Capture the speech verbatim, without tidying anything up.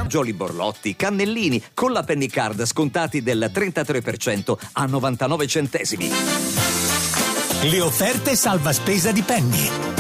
Jolly Borlotti, cannellini con la Penny Card scontati del trentatré per cento a novantanove centesimi. Le offerte salva spesa di Penny.